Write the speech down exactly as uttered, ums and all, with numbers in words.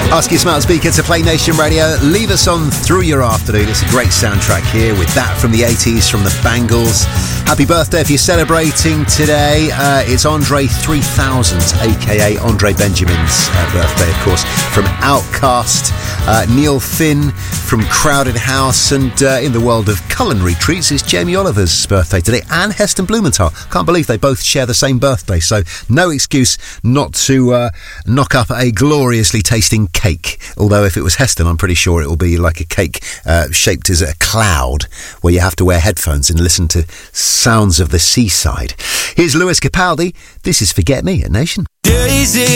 Ask your smart speaker to play Nation Radio. Leave us on through your afternoon. It's a great soundtrack here with that from the eighties from the Bangles. Happy birthday if you're celebrating today. Uh, it's Andre three thousand, a k a. Andre Benjamin's uh, birthday, of course, from Outkast. Uh, Neil Finn from Crowded House. And uh, in the world of culinary treats, it's Jamie Oliver's birthday today. And Heston Blumenthal. Can't believe they both share the same birthday. So no excuse not to uh, knock up a gloriously tasting cake. Although if it was Heston, I'm pretty sure it will be like a cake uh, shaped as a cloud, where you have to wear headphones and listen to sounds of the seaside. Here's Lewis Capaldi. This is Forget Me at Nation. Daisy